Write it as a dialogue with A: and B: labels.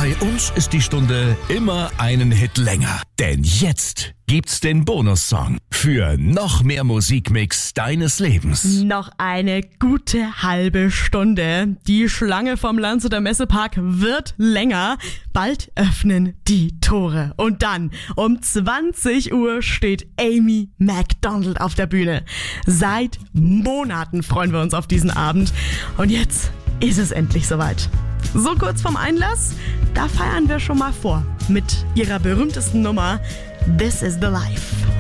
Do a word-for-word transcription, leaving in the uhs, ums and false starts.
A: Bei uns ist die Stunde immer einen Hit länger. Denn jetzt gibt's den Bonussong für noch mehr Musikmix deines Lebens.
B: Noch eine gute halbe Stunde. Die Schlange vom Landshuter Messepark wird länger. Bald öffnen die Tore. Und dann um zwanzig Uhr steht Amy Macdonald auf der Bühne. Seit Monaten freuen wir uns auf diesen Abend. Und jetzt ist es endlich soweit. So kurz vorm Einlass, da feiern wir schon mal vor mit ihrer berühmtesten Nummer This is the Life.